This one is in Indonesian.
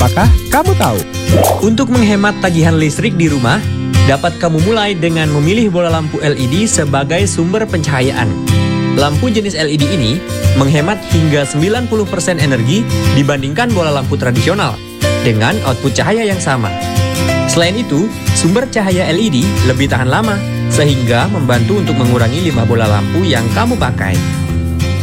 Apakah kamu tahu? Untuk menghemat tagihan listrik di rumah, dapat kamu mulai dengan memilih bola lampu LED sebagai sumber pencahayaan. Lampu jenis LED ini menghemat hingga 90% energi dibandingkan bola lampu tradisional dengan output cahaya yang sama. Selain itu, sumber cahaya LED lebih tahan lama, sehingga membantu untuk mengurangi limbah bola lampu yang kamu pakai.